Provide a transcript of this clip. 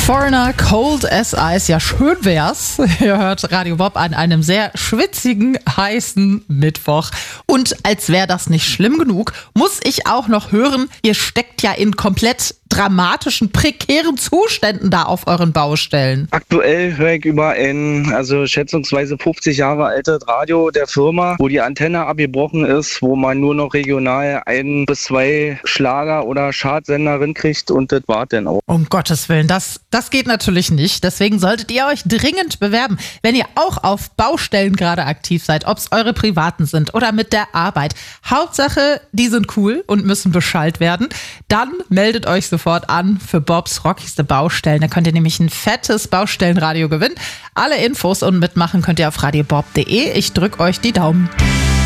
Foreigner, Cold as Ice, ja schön wär's. Ihr hört Radio Bob an einem sehr schwitzigen, heißen Mittwoch. Und als wäre das nicht schlimm genug, muss ich auch noch hören, ihr steckt ja in komplett dramatischen, prekären Zuständen da auf euren Baustellen. Aktuell höre ich über ein, schätzungsweise 50 Jahre altes Radio der Firma, wo die Antenne abgebrochen ist, wo man nur noch regional 1 bis 2 Schlager- oder Chartsenderinnen kriegt und das war dann auch. Um Gottes Willen, das geht natürlich nicht. Deswegen solltet ihr euch dringend bewerben, wenn ihr auch auf Baustellen gerade aktiv seid, ob es eure privaten sind oder mit der Arbeit. Hauptsache, die sind cool und müssen beschallt werden. Dann meldet euch sofort an für Bobs rockigste Baustellen. Da könnt ihr nämlich ein fettes Baustellenradio gewinnen. Alle Infos und mitmachen könnt ihr auf radiobob.de. Ich drücke euch die Daumen.